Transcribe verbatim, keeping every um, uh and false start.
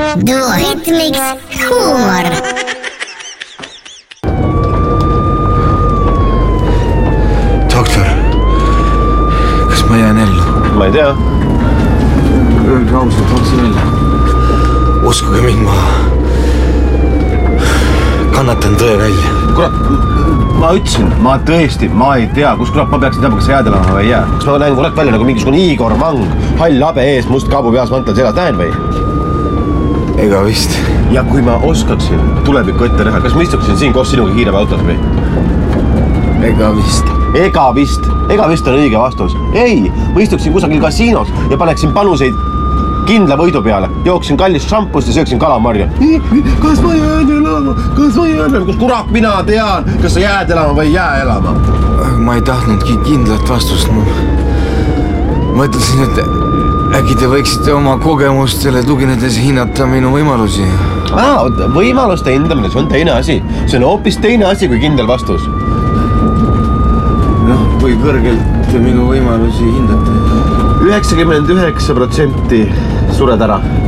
Duoritmiks huumor. Doktor, kas ma jään ellu? Ma ei tea. Öelge ausalt otse välja. Uskuge mind, ma kannatan tõe välja. Kurat, ma ütlesin, ma tõesti, ma ei tea, kus kurat ma peaksin teama, kas jääd elama või ei jää. Kas ma näen kurat välja nagu mingisugune Igor Mang, hall habe ees, must kaabu peas, mantel selas, näen või? Ega vist. Ja kui ma oskaksin tulevikku ette näha, kas ma istuksin siin koos sinuga kiirebe autos või? Ega vist. Ega vist. Ega vist on õige vastus. Ei, ma istuksin kusagil kasiinos ja paneksin panuseid kindla võidu peale. Jooksin kallist šampust ja sööksin kalamarja. Kas ma jään elama? Kas ma jään elama? Kus kurat mina tean, kas sa jääd elama või ei jää elama? Ma ei tahtnudki kindlat vastust. Ma mõtlesin, et äkki te võiksite oma kogemustele tuginedes hinnata minu võimalusi. Aa, võimaluste hindamine, see on teine asi. See on hoopis teine asi kui kindel vastus. Noh, kui kõrgelt te minu võimalusi hindate? üheksakümmend üheksa protsenti sured ära.